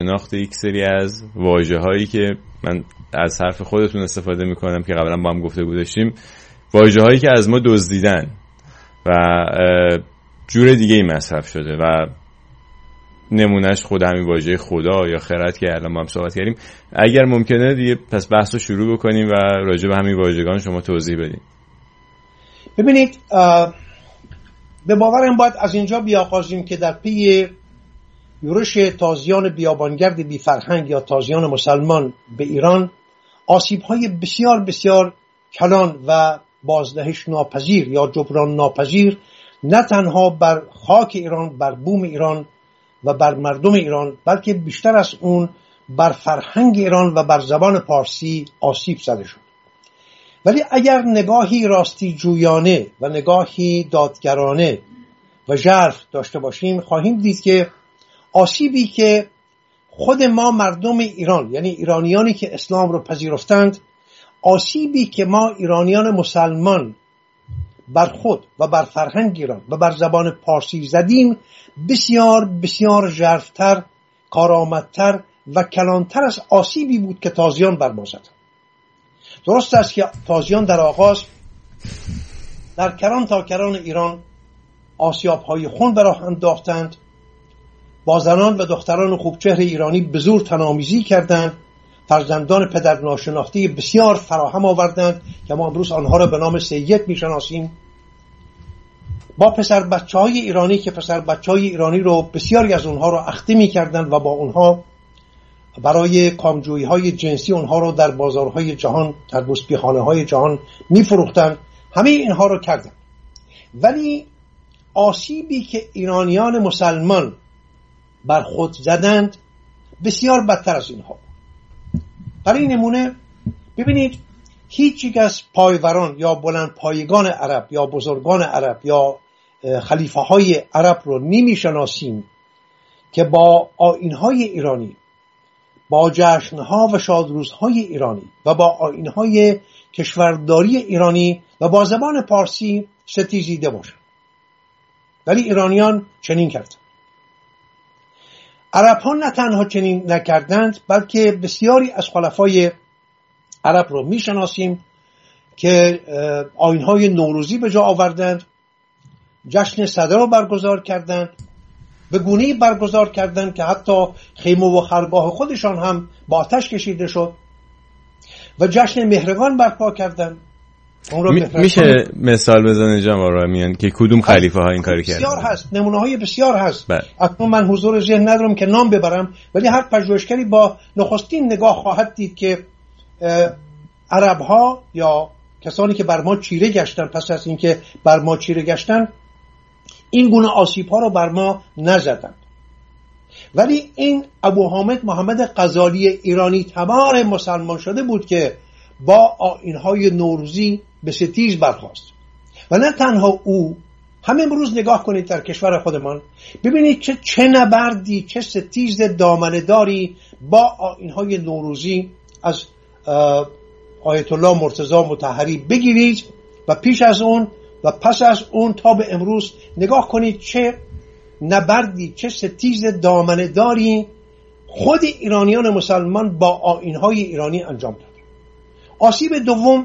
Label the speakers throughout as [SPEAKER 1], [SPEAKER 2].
[SPEAKER 1] ناشناخت یک سری از واژه‌هایی که من از حرف خودتون استفاده میکنم که قبلا با هم گفتگو داشتیم، واژه‌هایی که از ما دزدیدن و جور دیگه ای مصرف شده و نمونهش خود همین واژه خدا یا خرد که الان ما هم صحبت کردیم. اگر ممکنه دیگه پس بحث رو شروع بکنیم و راجع به همین واژگان شما توضیح بدین.
[SPEAKER 2] ببینید، به باورم باید از اینجا بیاغازیم که در پی یورش تازیان بیابانگرد بی فرهنگ یا تازیان مسلمان به ایران آسیب‌های بسیار بسیار کلان و بازدهش ناپذیر یا جبران ناپذیر نه تنها بر خاک ایران، بر بوم ایران و بر مردم ایران، بلکه بیشتر از اون بر فرهنگ ایران و بر زبان پارسی آسیب زده شد. ولی اگر نگاهی راستی جویانه و نگاهی دادگرانه و ژرف داشته باشیم، خواهیم دید که آسیبی که خود ما مردم ایران، یعنی ایرانیانی که اسلام رو پذیرفتند، آسیبی که ما ایرانیان مسلمان بر خود و بر فرهنگ ایران و بر زبان پارسی زدیم بسیار بسیار ژرف‌تر، کارآمدتر و کلانتر از آسیبی بود که تازیان بر ما زدند. درست است که تازیان در آغاز در کران تا کران ایران آسیاب‌های خون به راه انداختند، با زنان و دختران خوبچهر ایرانی به زور تنامیزی کردند، فرزندان پدر ناشناخته بسیار فراهم آوردند که ما امروز آنها را به نام سید میشناسیم، با پسر بچه‌های ایرانی که پسر بچه‌های ایرانی رو بسیاری از اونها رو اخته می‌کردند و با اونها برای کامجویی‌های جنسی اونها رو در بازارهای جهان، در بوسبیخانه‌های جهان می‌فروختند. همه اینها رو کردند. ولی آسیبی که ایرانیان مسلمان بر خود زدند بسیار بدتر از اینها. برای نمونه ببینید، هیچ یک از پایوران یا بلند پایگان عرب یا بزرگان عرب یا خلیفه های عرب رو نمی‌شناسیم که با آیین‌های ایرانی، با جشن‌ها و شادروزهای ایرانی و با آیین‌های کشورداری ایرانی و با زبان پارسی ستیزیده باشند. ولی ایرانیان چنین کردند. عرب ها نه تنها چنین نکردند، بلکه بسیاری از خلفای عرب رو میشناسیم که آیین‌های نوروزی به جا آوردند، جشن صدر رو برگزار کردند، به گونه‌ای برگزار کردند که حتی خیمه و خرگاه خودشان هم با آتش کشیده شد و جشن مهرگان برپا کردند.
[SPEAKER 1] میشه مثال بزنید جناب آرامیان که کدوم خلیفه ها این کاری کردند؟
[SPEAKER 2] بسیار هست، نمونه های بسیار هست. اکنون من حضور ذهن ندارم که نام ببرم، ولی هر پژوهشگری با نخستین نگاه خواهد دید که عرب ها یا کسانی که بر ما چیره گشتن، پس از اینکه بر ما چیره گشتن، این گونه آسیب ها رو بر ما نزدند. ولی این ابو حامد محمد غزالی ایرانی تبار مسلمان شده بود که با آیین‌های نوروزی به ستیز برخاست. و نه تنها او، همه امروز نگاه کنید در کشور خودمان، ببینید چه نبردی، چه ستیز دامنه‌داری با آیین‌های نوروزی از آیت الله مرتضی مطهری بگیرید و پیش از اون و پس از اون تا به امروز نگاه کنید چه نبردی، چه ستیز دامنه‌داری خود ایرانیان مسلمان با آیین‌های ایرانی انجام داد. آسیب دوم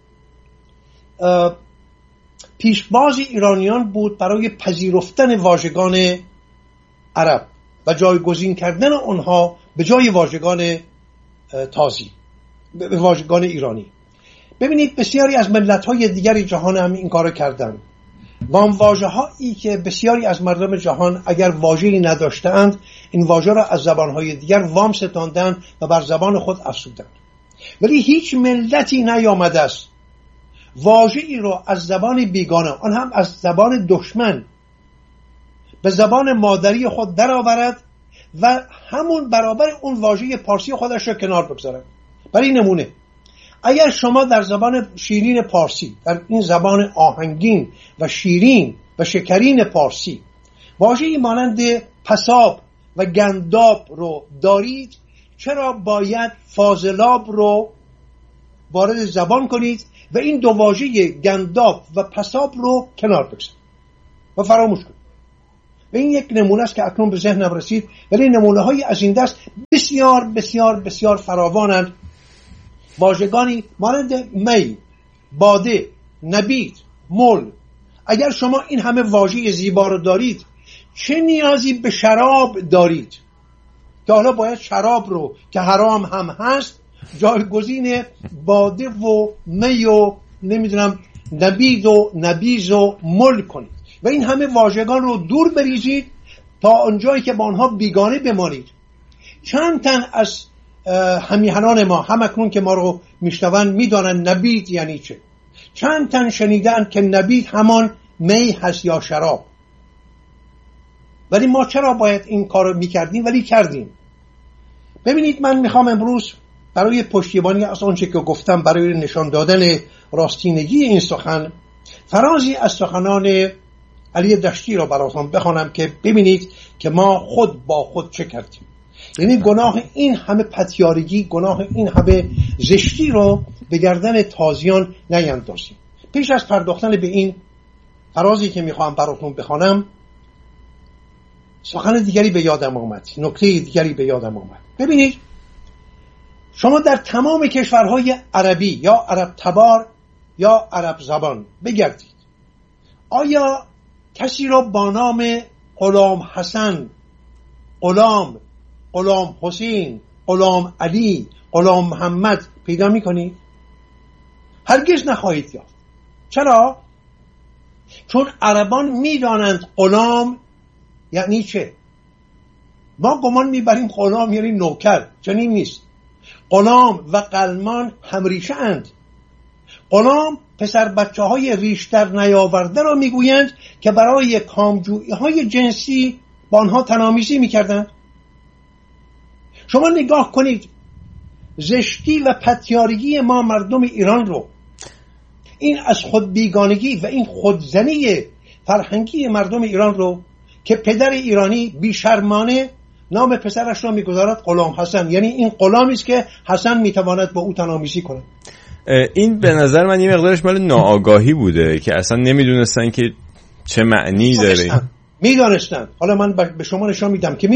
[SPEAKER 2] پیشباز ایرانیان بود برای پذیرفتن واژگان عرب و جایگزین کردن آنها به جای واژگان تازی، به واژگان ایرانی. ببینید بسیاری از ملت‌های دیگری جهان هم این کارو کردند. وام واژه‌هایی که بسیاری از مردم جهان اگر واژه‌ای نداشتند، این واژه را از زبان‌های دیگر وام ستاندند و بر زبان خود افزودند. ولی هیچ ملتی نیامده است واژه‌ای رو از زبان بیگانه، آن هم از زبان دشمن، به زبان مادری خود درآورد و همون برابر اون واژه پارسی خودش رو کنار بگذارد. برای نمونه، اگر شما در زبان شیرین پارسی، در این زبان آهنگین و شیرین و شکرین پارسی، واژه‌ای مانند پساب و گنداب رو دارید، چرا باید فاضلاب رو وارد زبان کنید و این دو واژه گنداب و پساب رو کنار بگذارید و فراموش کنید؟ و این یک نمونه است که اکنون به ذهنم رسید، ولی نمونه های از این دست بسیار بسیار بسیار فراوانند. واژگانی مانند می، باده، نبید، مل. اگر شما این همه واژه زیبا رو دارید، چه نیازی به شراب دارید که حالا باید شراب رو که حرام هم هست جایگزین باده و می و نمیدونم نبید و نبیز و مل کنید و این همه واژگان رو دور بریزید تا آنجایی که با آنها بیگانه بمانید. چند تن از همیهنان ما هم اکنون که ما رو میشنون میدانن نبید یعنی چه. چند تن شنیدن که نبید همان می هست یا شراب. ولی ما چرا باید این کار رو میکردیم ولی کردیم؟ ببینید، من میخوام امروز برای پشتیبانی از آنچه که گفتم، برای نشان دادن راستینگی این سخن، فرازی از سخنان علی دشتی را براتون بخوانم که ببینید که ما خود با خود چه کردیم. یعنی گناه این همه پتیارگی، گناه این همه زشتی رو به گردن تازیان نیندازیم. پیش از پرداختن به این فرازی که میخوام براتون بخوانم، سخن دیگری به یادم آمد، نکته دیگری به یادم آمد. ببینید، شما در تمام کشورهای عربی یا عرب تبار یا عرب زبان بگردید، آیا کسی را با نام غلام حسن، غلام حسین، غلام علی، غلام محمد پیدا میکنید؟ هرگز نخواهید یافت. چرا؟ چون عربان میدانند غلام یعنی چه. ما گمان میبریم غلام یعنی نوکر، چنین نیست. غلام و غلمان همریشه اند. غلام پسر بچه های ریشتر نیاورده را میگویند که برای کامجویی های جنسی با آنها تنامیزی میکردند. شما نگاه کنید زشتی و پتیارگی ما مردم ایران رو، این از خود بیگانگی و این خودزنی فرهنگی مردم ایران رو که پدر ایرانی بیشرمانه نام پسرش را میگذارد غلام حسن، یعنی این غلامی است که حسن میتواند با او تنامیزی کند.
[SPEAKER 1] این به نظر من یه مقدارش مال ناآگاهی بوده که اصلا نمیدونستن که چه معنی داره.
[SPEAKER 2] میدانستن. حالا من به شما نشان میدم که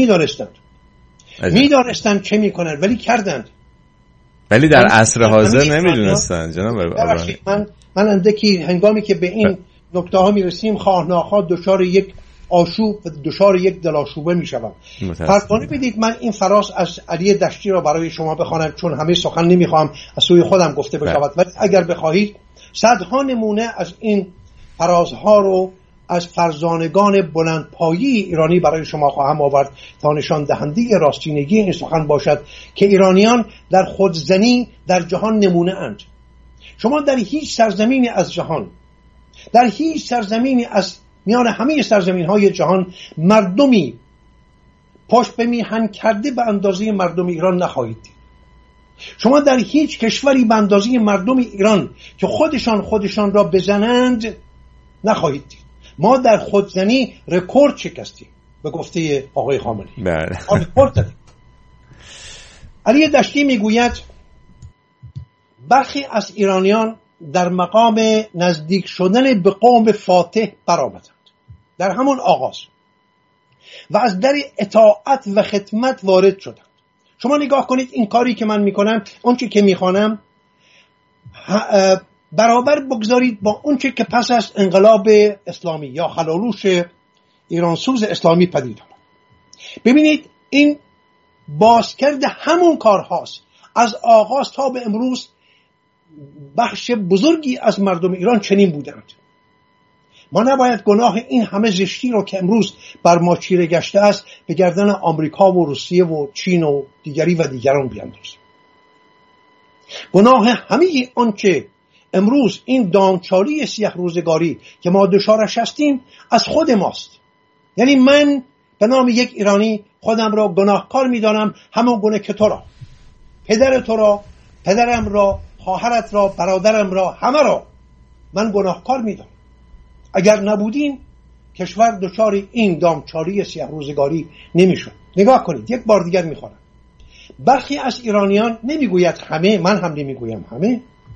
[SPEAKER 2] میدانستن چه میکنن ولی کردند.
[SPEAKER 1] ولی در عصر حاضر نمیدونستن جناب آقای.
[SPEAKER 2] من اندکی هنگامی که به این نکته ها میرسیم خواه ناخواه دچار یک آشوب و دچار یک دلاشوبه میشوم. فرض بدید من این فراز از علی دشتی را برای شما بخوانم، چون همه سخن نمیخوام از سوی خودم گفته بشود، ولی اگر بخواهید صدها نمونه از این فرازها رو از فرزانگان بلندپایی ایرانی برای شما خواهم آورد تا نشان دهنده راستینگی این سخن باشد که ایرانیان در خودزنی در جهان نمونه اند. شما در هیچ سرزمینی از جهان، در هیچ سرزمینی از میان همه سرزمین های جهان مردمی پشت به میهن کرده به اندازه مردم ایران نخواهید دید. شما در هیچ کشوری به اندازه مردم ایران که خودشان را بزنند نخواهید دید. ما در خودزنی رکورد شکستیم به گفته آقای خامنه‌ای.
[SPEAKER 1] بله.
[SPEAKER 2] رکورد دادیم. علی دشتی میگوید برخی از ایرانیان در مقام نزدیک شدن به قوم فاتح برآمدند در همون آغاز و از در اطاعت و خدمت وارد شدند. شما نگاه کنید این کاری که من میکنم، اونچه که میخوانم برابر بگذارید با اونچه که پس از انقلاب اسلامی یا خلالوش ایرانسوز اسلامی پدید آمد. ببینید این بازکرد همون کارهاست. از آغاز تا به امروز بخش بزرگی از مردم ایران چنین بودند. ما نباید گناه این همه زشتی رو که امروز بر ما چیره گشته است به گردن آمریکا و روسیه و چین و دیگران بیاندازیم. گناه همه آنچه امروز این دامچاری سیاه روزگاری که ما دچارش هستیم از خود ماست. یعنی من به نام یک ایرانی خودم را گناهکار می‌دانم، همون گونه که تو را، پدر تو را، پدرم را، خواهرت را، برادرم را، همه را من گناهکار می‌دانم. اگر نبودین کشور دچار این دامچاری سیاه روزگاری نمی‌شد. نگاه کنید، یک بار دیگر می‌خوانم. برخی از ایرانیان، نمیگوید همه، من هم نمیگویم همه،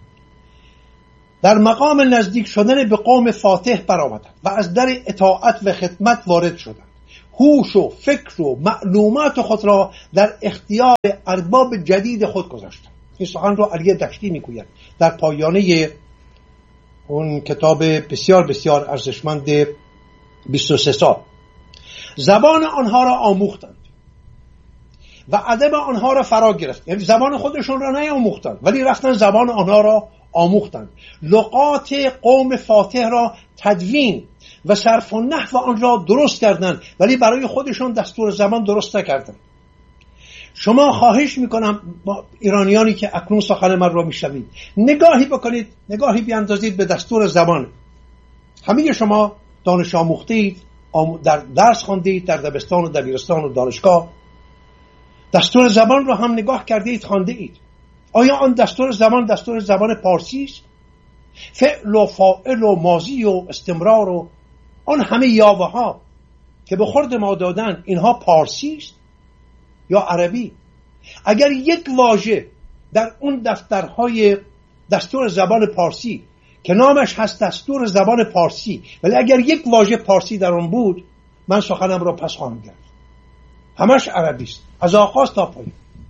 [SPEAKER 2] در مقام نزدیک شدن به قوم فاتح برآمدند و از در اطاعت و خدمت وارد شدند. هوش و فکر و معلومات خود را در اختیار ارباب جدید خود گذاشتند. این سخن را علی دشتی میگوید در پایانه اون کتاب بسیار بسیار ارزشمند 23 سال. زبان آنها را آموختند و ادب آنها را فرا گرفت. یعنی زبان خودشون را نیاموختند ولی رفتن زبان آنها را آموختند. لغات قوم فاتح را تدوین و صرف و نحو آن را درست کردند ولی برای خودشون دستور زبان درست نکردند. شما خواهش میکنم ایرانیانی که اکنون سخن من را میشنوید نگاهی بکنید، نگاهی بیاندازید به دستور زبان. همه شما دانش آموخته اید، در درس خواندید، در دبستان و دبیرستان و دانشگاه دستور زبان را هم نگاه کردید، خوانده اید. آیا آن دستور زبان پارسی است؟ فعل و فاعل و ماضی و استمرار و آن همه یاوه ها که به خورد ما دادن، اینها پارسی است یا عربی؟ اگر یک واژه در اون دفترهای دستور زبان پارسی که نامش هست دستور زبان پارسی، ولی اگر یک واژه پارسی در آن بود، من سخنم را پس خواهم کرد. همش عربی است از آغاز تا پایان.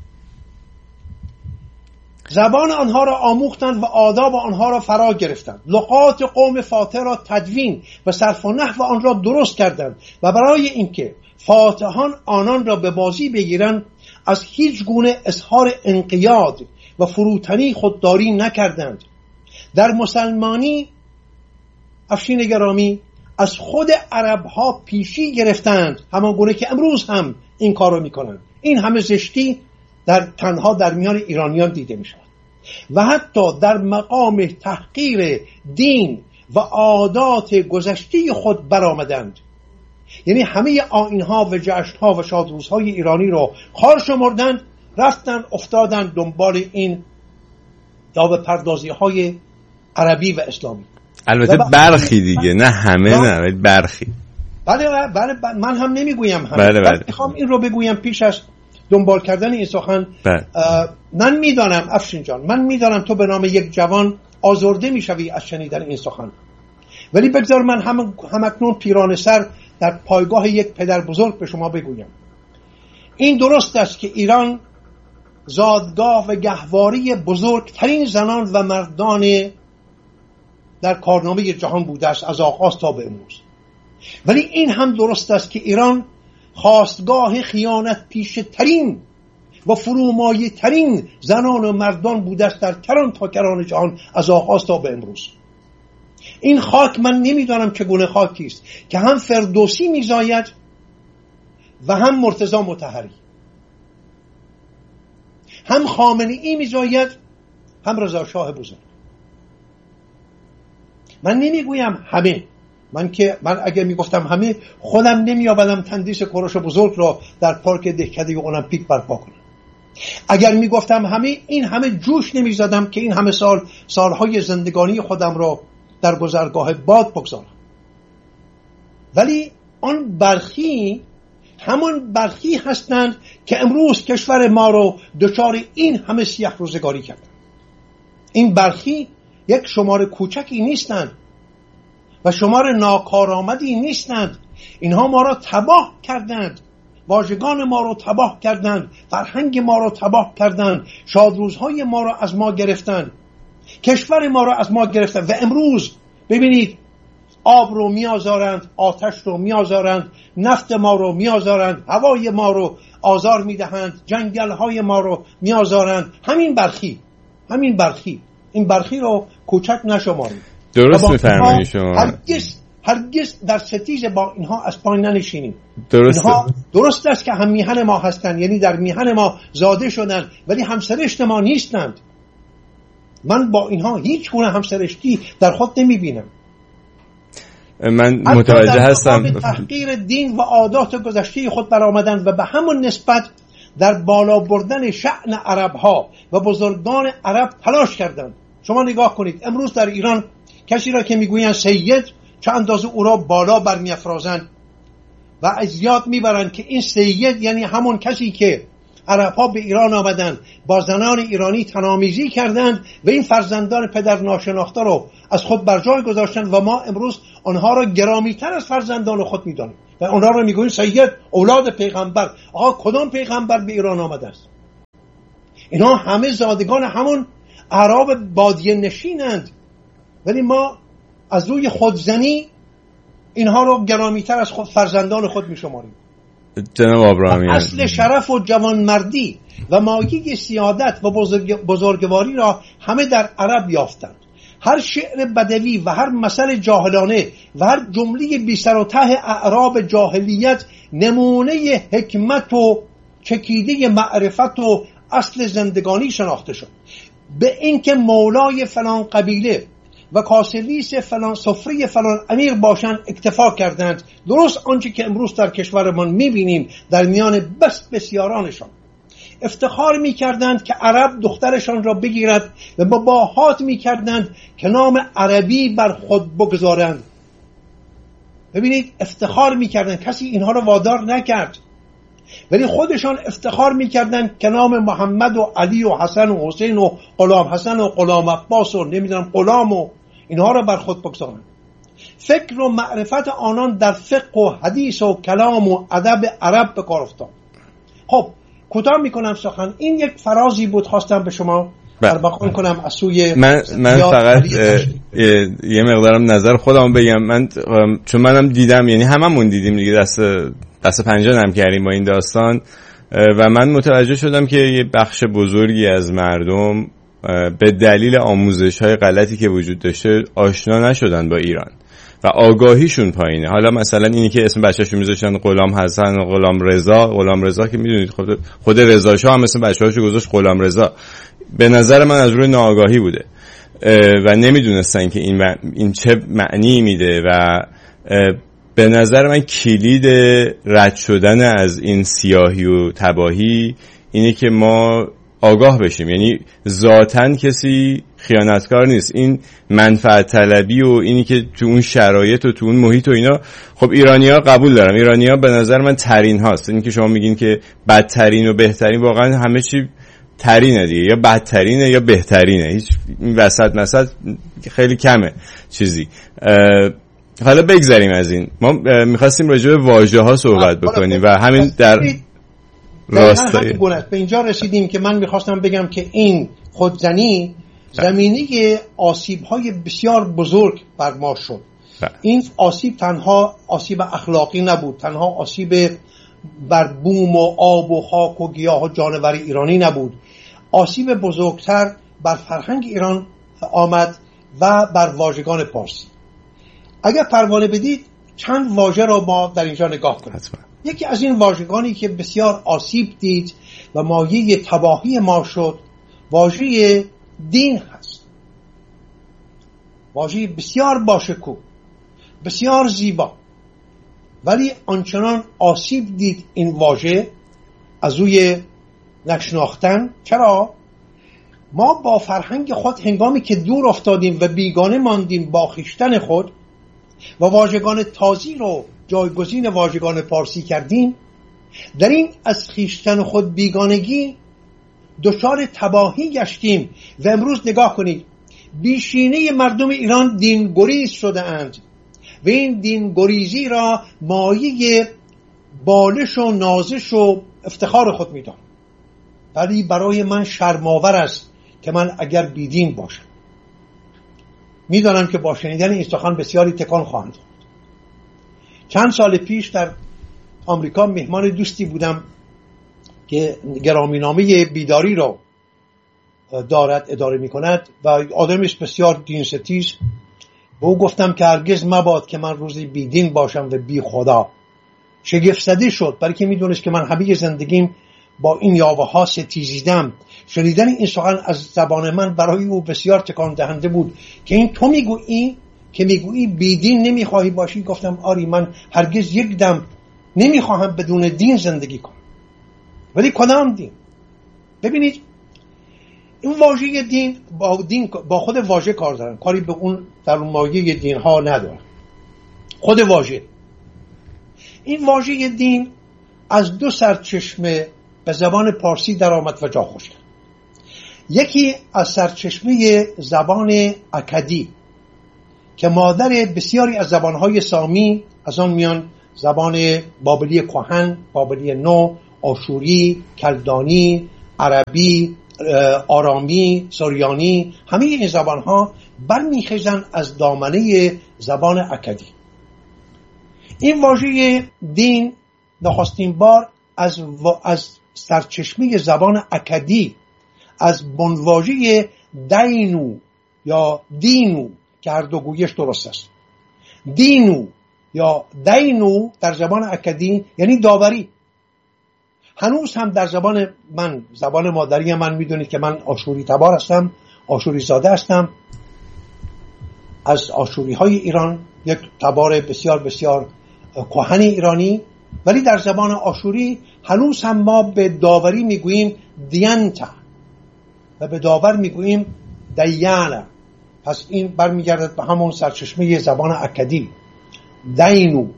[SPEAKER 2] زبان آنها را آموختند و آداب آنها را فرا گرفتند. لغات قوم فاتح را تدوین و صرف و نحو آن را درست کردند و برای اینکه فاتحان آنان را به بازی بگیرند از هیچ گونه اظهار انقیاد و فروتنی خودداری نکردند. در مسلمانی افشین گرامی از خود عرب ها پیشی گرفتند، همان گونه که امروز هم این کار رو میکنند. این همه زشتی تنها در میان ایرانیان دیده میشود و حتی در مقام تحقیر دین و عادات گذشته خود برآمدند. یعنی همه آیین‌ها و جشن‌ها و شادروزهای ایرانی رو خار شمردند، رفتند افتادند دنبال این داو پردازی‌های عربی و اسلامی.
[SPEAKER 1] البته برخی دیگه، نه همه، نه برخی.
[SPEAKER 2] بله من هم نمیگویم همه.
[SPEAKER 1] بله.
[SPEAKER 2] میخوام این رو بگویم پیش از دنبال کردن این سخن. من میدانم افشین جان، من میدانم تو به نام یک جوان آزرده میشوی از شنیدن این سخن، ولی بگذار من همکنون پیرانه سر در پایگاه یک پدر بزرگ به شما بگویم. این درست است که ایران زادگاه و گهواری بزرگترین زنان و مردان در کارنامه جهان بوده است از آغاز تا به امروز، ولی این هم درست است که ایران خواستگاه خیانت پیشترین و فرومایه ترین زنان و مردان بوده است در کران تا کران جهان از آغاز تا به امروز. این خاک من نمیدانم چگونه خاکی است که هم فردوسی میزاید و هم مرتضی مطهری، هم خامنه‌ای میزاید هم رضا شاه بزرگ. من نمیگویم همه، من اگر میگفتم همه خودم نمیآمدم تندیس کوروش بزرگ را در پارک دهکده المپیک برپا کنم. اگر میگفتم همه، این همه جوش نمیزدم که این همه سالهای زندگانی خودم را در گذرگاه باد بگذارم. ولی آن برخی همون برخی هستند که امروز کشور ما رو دچار این همه سیاه روزگاری کردند. این برخی یک شمار کوچکی نیستند و شمار ناکارآمدی نیستند. اینها ما را تباه کردند، واژگان ما را تباه کردند، فرهنگ ما را تباه کردند، شادروزهای ما را از ما گرفتند، کشور ما را از ما گرفتند و امروز ببینید آب رو میآزارند، آتش رو میآزارند، نفت ما رو میآزارند، هوای ما رو آزار میدهند، جنگل‌های ما رو میآزارند. همین برخی این برخی رو کوچک نشمارید.
[SPEAKER 1] درست می‌فرمایید شما.
[SPEAKER 2] هرگز در ستیز با اینها از پایین ننشینیم. درست است که هم میهن ما هستند، یعنی در میهن ما زاده شدند، ولی همسرشت ما نیستند. من با اینها هیچ گونه همسرشتی در خود نمیبینم.
[SPEAKER 1] من متوجه هستم.
[SPEAKER 2] به تحقیر دین و عادات گذشته خود برآمدند و به همون نسبت در بالا بردن شأن عرب‌ها و بزرگان عرب تلاش کردند. شما نگاه کنید امروز در ایران کسی را که میگویند سید، چه اندازه او را بالا برمی‌افرازند و از یاد میبرند که این سید یعنی همون کسی که عرب‌ها به ایران آمدند، با زنان ایرانی تنامیزی کردند و این فرزندان پدر ناشناخته رو از خود بر جای گذاشتند و ما امروز آنها را گرامی‌تر از فرزندان خود می‌دانیم و آنها را می‌گوییم سید، اولاد پیغمبر. آقا کدام پیغمبر به ایران آمده است؟ اینا همه زادگان همون اعراب بادیه نشینند، ولی ما از روی خودزنی اینها رو گرامی‌تر از فرزندان خود می‌شماریم.
[SPEAKER 1] جناب آبراهامی،
[SPEAKER 2] اصل شرف و جوانمردی و مایه سیادت و بزرگواری را همه در عرب یافتند. هر شعر بدوی و هر مثل جاهلانه و هر جمله بی سر و ته اعراب جاهلیت نمونه حکمت و چکیده معرفت و اصل زندگانی شناخته شد. به اینکه مولای فلان قبیله و کاسلیس فلان سفره فلان امیر باشند اکتفا کردند. درست آنچه که امروز در کشورمان میبینیم در میان بسیارانشان افتخار میکردند که عرب دخترشان را بگیرد و با باهات میکردند که نام عربی بر خود بگذارند. ببینید افتخار میکردند، کسی اینها را وادار نکرد، ولی خودشان افتخار میکردند که نام محمد و علی و حسن و حسین و غلام حسن و غلام عباس و نمیدونم غلام و اینها را بر خود بگذارند. فکر و معرفت آنان در فقه و حدیث و کلام و ادب عرب به کار افتاد. خب کوتاه میکنم سخن، این یک فرازی بود خواستم به شما ارباخان کنم از سوی
[SPEAKER 1] من فقط یه مقدارم نظر خودم بگم. من چون منم دیدم، یعنی هممون دیدیم دیگه، دست پنجه نرم کردیم با این داستان و من متوجه شدم که یه بخش بزرگی از مردم به دلیل آموزش‌های غلطی که وجود داشته آشنا نشدن با ایران و آگاهیشون پایینه. حالا مثلا اینی که اسم بچه‌شو میذاشتن غلام حسن و غلام رضا که میدونید خود رضا شاه هم اسم بچه‌هاشو گذاشت غلام رضا. به نظر من از روی ناآگاهی بوده و نمیدونستن که این چه معنی میده و به نظر من کلید رد شدن از این سیاهی و تباهی اینه که ما آگاه بشیم. یعنی ذاتاً کسی خیانتکار نیست، این منفعت طلبی و اینی که تو اون شرایط و تو اون محیط و اینا. خب ایرانی‌ها قبول دارم، ایرانی‌ها به نظر من ترین هاست. این که شما میگین که بدترین و بهترین، واقعا همه چی ترینه دیگه، یا بدترینه یا بهترینه، هیچ این وسط خیلی کمه چیزی. حالا بگذاریم از این، ما میخواستیم راجع به واژه‌ها صحبت بکنیم و همین در راستای
[SPEAKER 2] به اینجا رسیدیم که من میخواستم بگم که این خودزنی زمینه آسیب‌های بسیار بزرگ بر ما شد. این آسیب تنها آسیب اخلاقی نبود، تنها آسیب بر بوم و آب و خاک و گیاه و جانور ایرانی نبود، آسیب بزرگتر بر فرهنگ ایران آمد و بر واژگان پارسی. اگر پروانه بدید چند واژه را ما در اینجا نگاه کنیم. یکی از این واژگانی که بسیار آسیب دید و مایه تباهی ما شد واژه دین هست. واژه بسیار باشکوه، بسیار زیبا، ولی آنچنان آسیب دید این واژه از روی نشناختن. چرا؟ ما با فرهنگ خود هنگامی که دور افتادیم و بیگانه ماندیم با خویشتن خود و واژگان تازی رو جایگزین واژگان پارسی کردیم، در این از خویشتن خود بیگانگی دچار تباهی گشتیم و امروز نگاه کنید بیشینه مردم ایران دین گریز شده اند و این دین گریزی را مایه بالش و نازش و افتخار خود می‌دانند. ولی برای من شرم‌آور است که من اگر بیدین باشم. میدانم که با شنیدن این سخن بسیاری تکان خواهند خورد. چند سال پیش در آمریکا مهمان دوستی بودم که گرامینامه بیداری را اداره می کند و آدمش بسیار دین ستیز. به او گفتم که هرگز مباد که من روزی بیدین باشم و بی خدا. شگفت زده شد، برای که میدونست که من همه زندگیم با این یاوه ها ستیزیدم. شنیدن این سخن از زبان من برای او بسیار تکان دهنده بود که این تو میگویی که میگویی بیدین نمیخواهی باشی. گفتم آری، من هرگز یک دم نمیخواهم بدون دین زندگی کنم. ولی کدام دین؟ ببینید این واژه دین با خود واژه کار دارن، کاری به اون در مایه دین ها ندارن. خود واژه، این واژه دین از دو سرچشمه به زبان پارسی در آمد و جا خوش کرد. یکی از سرچشمه زبان اکدی که مادر بسیاری از زبانهای سامی، از آن میان زبان بابلی کهن، بابلی نو، آشوری، کلدانی، عربی، آرامی، سوریانی، همه این زبانها برمیخیزند از دامنه زبان اکدی. این واژه دین نخستین بار از سرچشمه زبان اکدی، از بنواژه دینو یا دینو که هر دو گویش درست است، دینو یا دینو در زبان اکدی یعنی داوری. هنوز هم در زبان من، زبان مادری من، میدونید که من آشوری تبار هستم، آشوری زاده هستم، از آشوری های ایران، یک تبار بسیار بسیار کهن ایرانی، ولی در زبان آشوری هنوز هم ما به داوری میگوییم دیانتا و به داور میگوییم دیانا. پس این برمیگردد به همون سرچشمه زبان اکدی، دینو.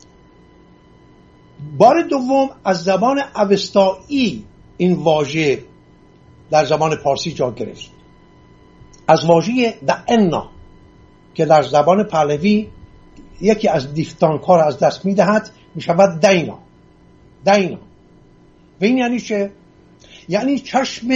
[SPEAKER 2] بار دوم از زبان اوستایی این واژه در زبان پارسی جا گرفت، از واژه دعنا که در زبان پهلوی یکی از دیفتانکار از دست میدهد، میشود دینا. دینا و این یعنی چه؟ یعنی چشم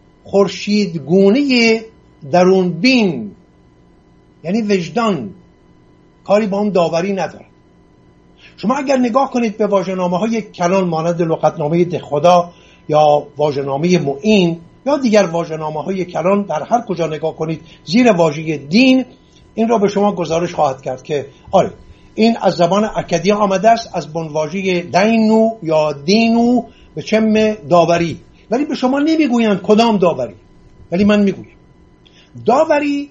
[SPEAKER 2] خورشیدگونه درون بین، یعنی وجدان، کاری با اون داوری نداره. شما اگر نگاه کنید به واژه‌نامه‌های کلان مانند لغتنامه دهخدا یا واژه‌نامه معین یا دیگر واژه‌نامه‌های کلان، در هر کجا نگاه کنید زیر واژه دین این را به شما گزارش خواهد کرد که آره این از زبان اکدی آمده است، از بنواژه دینو یا دینو به چم داوری. ولی به شما نمیگویند کدام داوری، ولی من میگویم داوری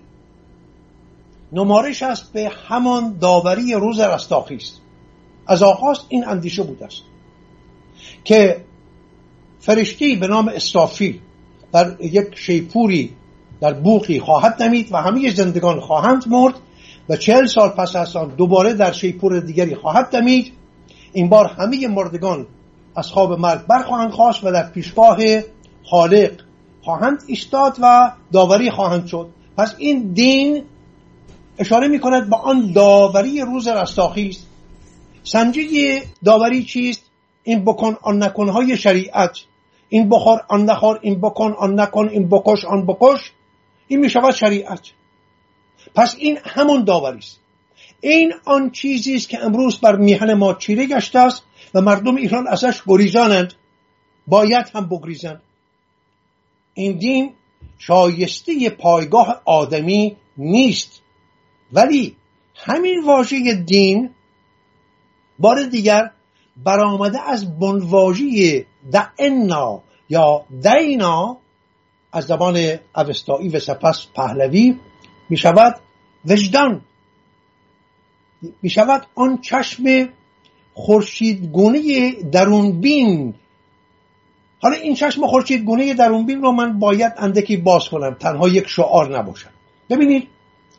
[SPEAKER 2] نمارش است به همان داوری روز رستاخیز. از آغاز این اندیشه بوده است که فرشتی به نام اسرافیل در یک شیپوری در بوقی خواهد دمید و همه زندگان خواهند مرد و 40 سال پس از آن دوباره در شیپور دیگری خواهد دمید. این بار همه مردگان از خواب مرگ برخواهند خاست و در پیشگاه خالق خواهند ایستاد و داوری خواهند شد. پس این دین اشاره می کند به آن داوری روز رستاخیز. سنجه داوری چیست؟ این بکن آن نکن های شریعت، این بخور آن نخور، این بکن آن نکن، این بکش آن بکش، این می شود شریعت. پس این همون داوری است. این آن چیزی است که امروز بر میهن ما چیره گشته است و مردم ایران ازش گریزانند، باید هم بگریزند. این دین شایسته پایگاه آدمی نیست، ولی همین واژه دین بار دیگر برآمده از بنواژه دعنا یا دینا از زبان اوستایی و سپس پهلوی می شود وجدان، می شود آن چشم خورشیدگونه درون بین. حالا این چشم خورشیدگونه درون بین رو من باید اندکی باز کنم، تنها یک شعار نباشم. ببینید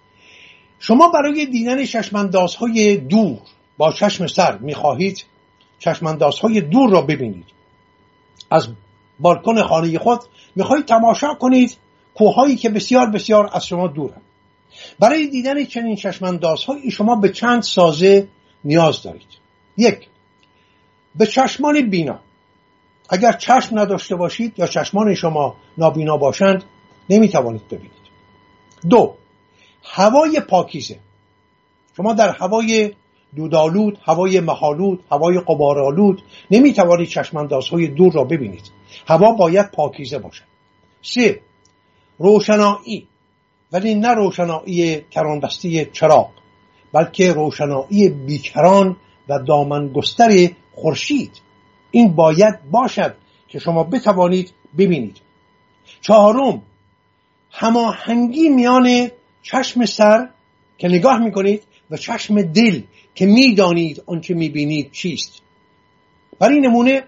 [SPEAKER 2] شما برای دیدن چشماندازهای دور با چشم سر می‌خواهید چشماندازهای دور را ببینید. از بالکن خانه خود می‌خواهید تماشا کنید کوه‌هایی که بسیار بسیار از شما دورند. برای دیدن چنین چشماندازهایی شما به چند سازه نیاز دارید. یک، به چشمان بینا. اگر چشم نداشته باشید یا چشمان شما نابینا باشند نمی‌توانید ببینید. دو، هوای پاکیزه. شما در هوای دودآلود، هوای مه‌آلود، هوای غبارآلود نمی‌توانید چشماندازهای دور را ببینید. هوا باید پاکیزه باشد. سه، روشنایی، ولی نه روشنایی کرانبسته چراغ، بلکه روشنایی بیکران و دامن گستر خورشید. این باید باشد که شما بتوانید ببینید. چهارم، هماهنگی میان چشم سر که نگاه میکنید و چشم دل که میدانید آنچه میبینید چیست. برای نمونه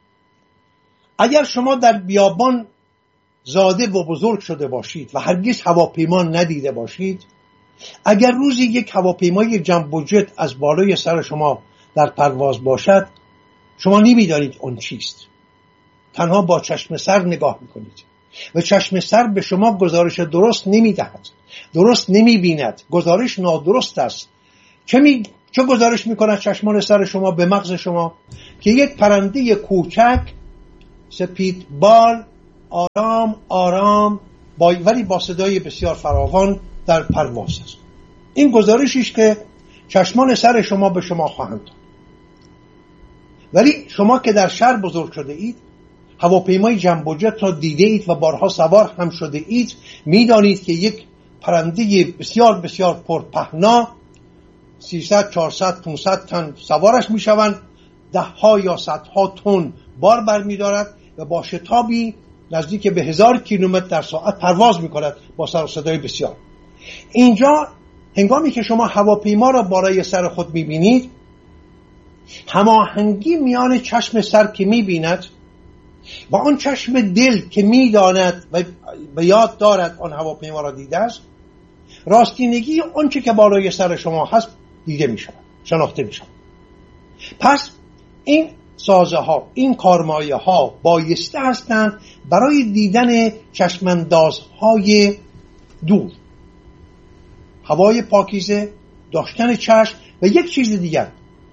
[SPEAKER 2] اگر شما در بیابان زاده و بزرگ شده باشید و هرگز هواپیما ندیده باشید، اگر روزی یک هواپیمای جمبو جت از بالای سر شما در پرواز باشد، شما نمیدانید اون چیست، تنها با چشم سر نگاه میکنید. و چشم سر به شما گزارش درست نمیدهد، درست نمیبیند، گزارش نادرست است. چه گزارش میکند چشمان سر شما به مغز شما؟ که یک پرنده کوچک سپید بال آرام آرام ولی با صدای بسیار فراوان در پرواز است. این گزارشیش که چشمان سر شما به شما خواهند داد. ولی شما که در شهر بزرگ شده اید، هواپیمای جنب و جت را دیده اید و بارها سوار هم شده اید، میدانید که یک پرنده بسیار بسیار پرپهنا 300 400 500 تن سوارش میشوند، ده ها یا صدها تن بار برمیدارد و با شتابی نزدیک به 1000 کیلومتر در ساعت پرواز میکند با سر و صدای بسیار. اینجا هنگامی که شما هواپیما را بالای سر خود میبینید، هماهنگی میان چشم سر که میبیند و آن چشم دل که میداند و به یاد دارد آن هواپیما را دیده است، راستینگی آنچه که بالای سر شما هست دیده میشود، شناخته میشود. پس این سازه ها، این کارمایه ها بایسته هستند برای دیدن چشمانداز های دور، هوای پاکیزه، داشتن چشم و یک چیز دیگر،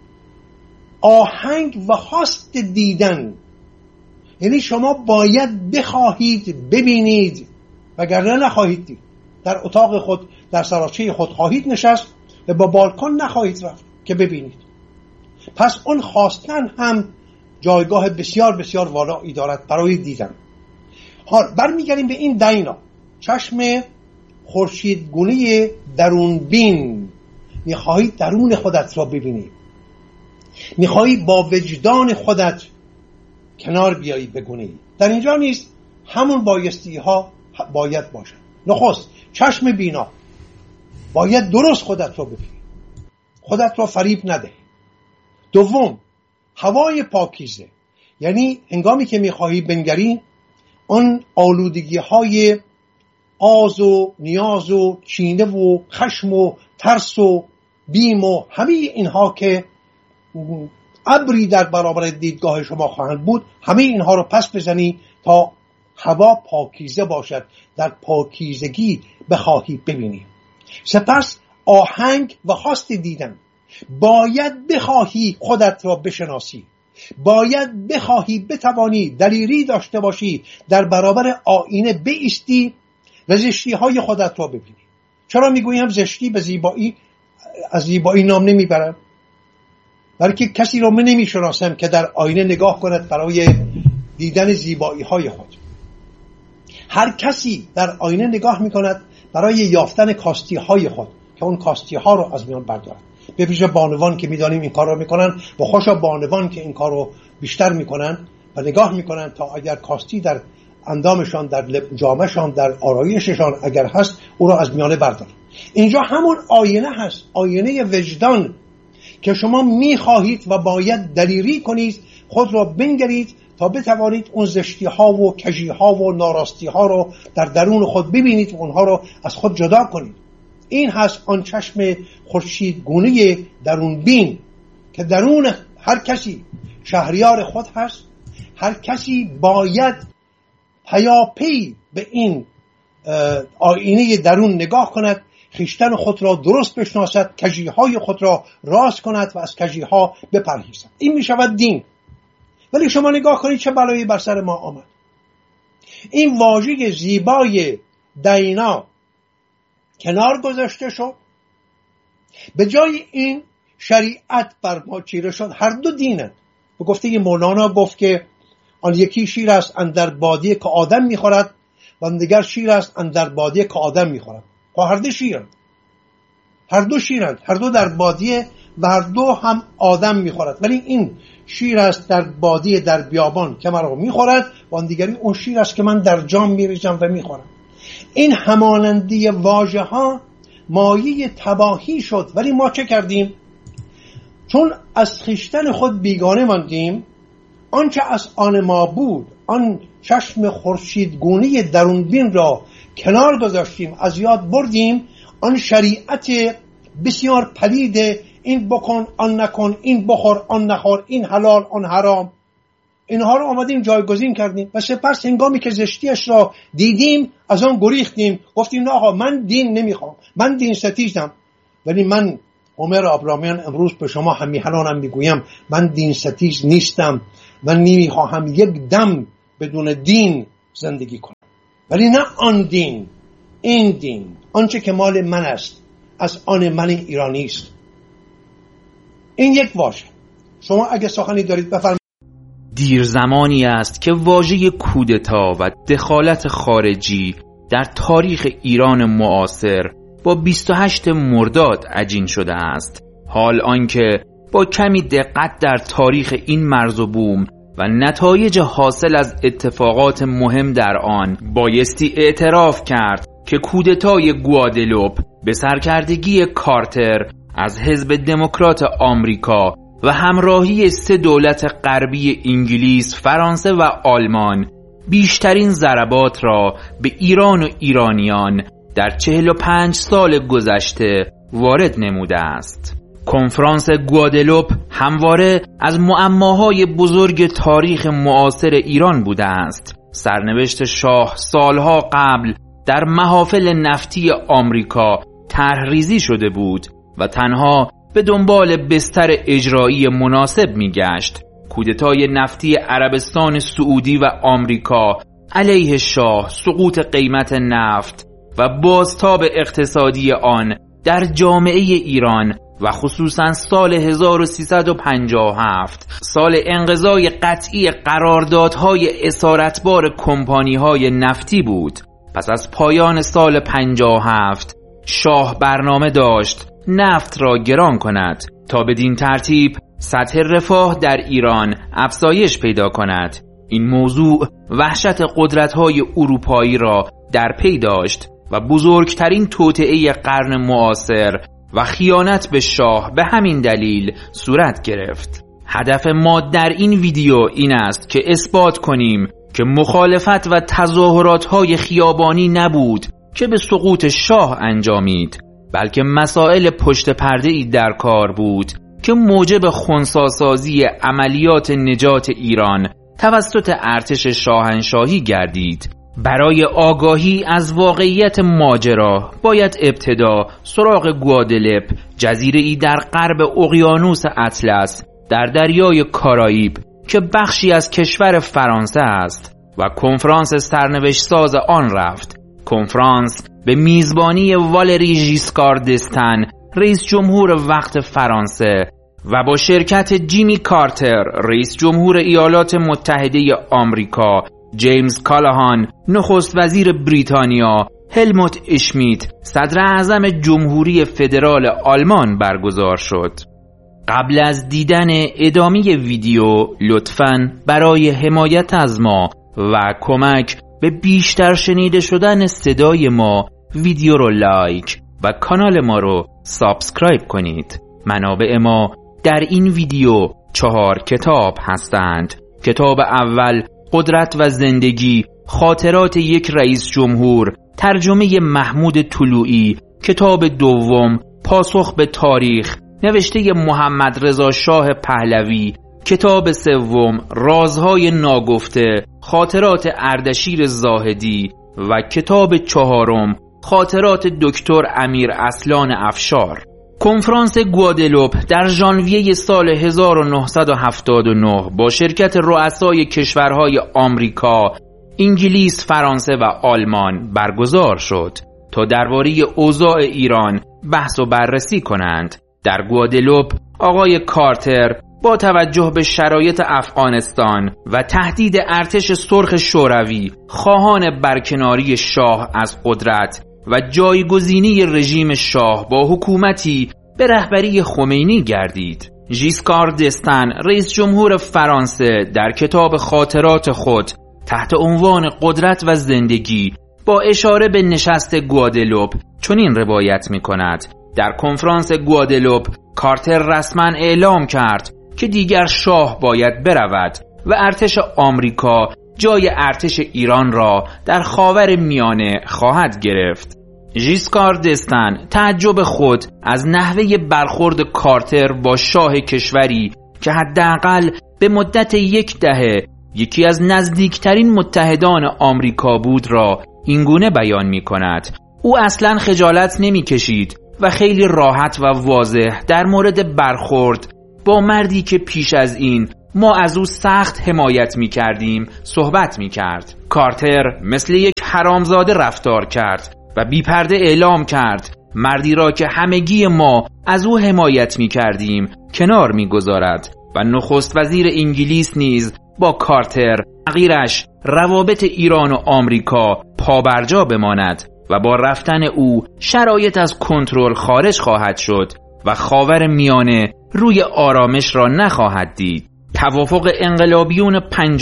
[SPEAKER 2] آهنگ و خواست دیدن. یعنی شما باید بخواهید ببینید، وگرنه نخواهید دید. در اتاق خود، در سراچه خود خواهید نشست و با بالکن نخواهید رفت که ببینید. پس اون خواستن هم جایگاه بسیار بسیار والایی دارد برای دیدن. حال برمیگردیم به این دینا، چشم خورشیدگونه درون بین. میخواهی درون خودت را ببینی، میخواهی با وجدان خودت کنار بیایی بگونی. در اینجا نیست همون بایستی ها باید باشن. نخست چشم بینا، باید درست خودت را ببینی، خودت را فریب نده. دوم، هوای پاکیزه، یعنی هنگامی که میخواهی بنگری آن آلودگی های آز و نیاز و کینه و خشم و ترس و بیم و همه اینها که ابری در برابر دیدگاه شما خواهند بود، همه اینها رو پس بزنی تا هوا پاکیزه باشد، در پاکیزگی بخواهی ببینی. سپس آهنگ و خواست دیدن، باید بخواهی خودت را بشناسی، باید بخواهی بتوانی دلیری داشته باشی در برابر آینه بایستی و زشتی های خودت را ببینی. چرا میگویم زشتی؟ به زیبایی از زیبایی نام نمیبرم، بلکه کسی را من نمیشناسم که در آینه نگاه کند برای دیدن زیبایی های خود. هر کسی در آینه نگاه میکند برای یافتن کاستی های خود که اون کاستی ها رو از میان بردارد. به ویژه بانوان که میدانیم این کار رو میکنن و خوشا بانوان که این کار رو بیشتر میکنن و نگاه میکنن تا اگر کاستی در اندامشان، در جامشان، در آرایششان اگر هست او را از میانه بردار. اینجا همون آینه هست، آینه وجدان که شما میخواهید و باید دلیری کنید، خود را بنگرید تا بتوانید اون زشتی ها و کژی ها و ناراستی ها رو در درون خود ببینید و اونها رو از خود جدا کنید. این هست آن چشم خورشیدگونه درون بین که درون هر کسی شهریار خود هست. هر کسی باید پیاپی به این آینه درون نگاه کند، خویشتن خود را درست بشناسد، کژی‌های خود را راست کند و از کژی‌ها بپرهیزد. این می شود دین. ولی شما نگاه کنید چه بلایی بر سر ما آمد. این واژه زیبای دینا کنار گذاشته شد، به جای این شریعت بر ما چیره شد. هر دو دینند. به گفته مولانا گفت که آن یکی شیر است اندر بادیه که آدم میخورد و آن دیگر شیر است اندر بادیه که آدم میخورد. هر دو شیرند، هر دو شیرند، هر دو در بادیه و هر دو هم آدم میخورد. ولی این شیر است در بادیه در بیابان که مرا میخورد و آن دیگری اون شیر است که من در جام میریزم و میخورم. این همانندی واژه ها مایه تباهی شد. ولی ما چه کردیم؟ چون از خویشتن خود بیگانه ماندیم، آنچه از آن ما بود، آن چشم خورشیدگونه درون بین را کنار گذاشتیم، از یاد بردیم. آن شریعت بسیار پلید، این بکن آن نکن، این بخور آن نخور، این حلال آن حرام، اینها رو آمدیم جایگزین کردیم و سپس هنگامی که زشتیش را دیدیم از آن گریختیم، گفتیم نه آقا من دین نمیخوام، من دین ستیزم. ولی من عمر آبرامیان امروز به شما همیهنانم میگویم من دین ستیز نیستم، من نمیخواهم یک دم بدون دین زندگی کنم، ولی نه آن دین، این دین آنچه که مال من است از آن من ایرانی است. این یک واژه. شما اگه سخنی دارید بفرمایید.
[SPEAKER 3] دیر زمانی است که واژه کودتا و دخالت خارجی در تاریخ ایران معاصر با 28 مرداد عجین شده است. حال آنکه با کمی دقت در تاریخ این مرز و بوم و نتایج حاصل از اتفاقات مهم در آن بایستی اعتراف کرد که کودتای گوادلوپ به سرکردگی کارتر از حزب دموکرات آمریکا و همراهی 3 دولت غربی انگلیس، فرانسه و آلمان بیشترین ضربات را به ایران و ایرانیان در 45 سال گذشته وارد نموده است. کنفرانس گوادلوپ همواره از معماهای بزرگ تاریخ معاصر ایران بوده است. سرنوشت شاه سالها قبل در محافل نفتی آمریکا طرح‌ریزی شده بود و تنها به دنبال بستر اجرایی مناسب می‌گشت. کودتای نفتی عربستان سعودی و آمریکا علیه شاه، سقوط قیمت نفت و بازتاب اقتصادی آن در جامعه ایران و خصوصا سال 1357 سال انقضای قطعی قراردادهای اسارتبار کمپانی‌های نفتی بود. پس از پایان سال 57 شاه برنامه داشت نفت را گران کند تا بدین ترتیب سطح رفاه در ایران افزایش پیدا کند. این موضوع وحشت قدرت‌های اروپایی را در پی داشت و بزرگترین توطئه قرن معاصر و خیانت به شاه به همین دلیل صورت گرفت. هدف ما در این ویدیو این است که اثبات کنیم که مخالفت و تظاهرات‌های خیابانی نبود که به سقوط شاه انجامید، بلکه مسائل پشت پرده‌ای در کار بود که موجب خنثی‌سازی عملیات نجات ایران توسط ارتش شاهنشاهی گردید. برای آگاهی از واقعیت ماجرا باید ابتدا سراغ گوادلوپ، جزیره‌ای در غرب اقیانوس اطلس در دریای کارائیب که بخشی از کشور فرانسه است و کنفرانس سرنوشت ساز آن رفت. کنفرانس به میزبانی والری ژیسکار دستن، رئیس جمهور وقت فرانسه و با شرکت جیمی کارتر، رئیس جمهور ایالات متحده آمریکا، جیمز کالاهان، نخست وزیر بریتانیا، هلموت اشمیت، صدر اعظم جمهوری فدرال آلمان برگزار شد. قبل از دیدن ادامه ویدیو لطفاً برای حمایت از ما و کمک به بیشتر شنیده شدن صدای ما ویدیو رو لایک و کانال ما رو سابسکرایب کنید. منابع ما در این ویدیو 4 کتاب هستند. کتاب اول قدرت و زندگی، خاطرات یک رئیس جمهور، ترجمه محمود طلوعی. کتاب دوم پاسخ به تاریخ، نوشته محمد رضا شاه پهلوی. کتاب سوم رازهای ناگفته، خاطرات اردشیر زاهدی. و کتاب چهارم خاطرات دکتر امیر اصلان افشار. کنفرانس گوادلوپ در ژانویه سال 1979 با شرکت رؤسای کشورهای آمریکا، انگلیس، فرانسه و آلمان برگزار شد تا درباره اوضاع ایران بحث و بررسی کنند. در گوادلوپ آقای کارتر با توجه به شرایط افغانستان و تهدید ارتش سرخ شوروی خواهان برکناری شاه از قدرت و جایگزینی رژیم شاه با حکومتی به رهبری خمینی گردید. ژیسکار دستن، رئیس جمهور فرانسه، در کتاب خاطرات خود تحت عنوان قدرت و زندگی با اشاره به نشست گوادلوپ چنین روایت می کند: در کنفرانس گوادلوپ کارتر رسما اعلام کرد که دیگر شاه باید برود و ارتش آمریکا جای ارتش ایران را در خاور میانه خواهد گرفت. ژیسکار دستن تعجب خود از نحوه برخورد کارتر با شاه کشوری که حداقل به مدت 10 دهه یکی از نزدیکترین متحدان آمریکا بود را اینگونه بیان می کند: او اصلاً خجالت نمی کشید و خیلی راحت و واضح در مورد برخورد با مردی که پیش از این ما از او سخت حمایت می کردیم صحبت می کرد. کارتر مثل یک حرامزاده رفتار کرد و بی پرده اعلام کرد مردی را که همگی ما از او حمایت می کردیم کنار می گذارد و نخست وزیر انگلیس نیز با کارتر تغییرش روابط ایران و آمریکا پابرجا بماند و با رفتن او شرایط از کنترل خارج خواهد شد و خاور میانه روی آرامش را نخواهد دید. توافق انقلابیون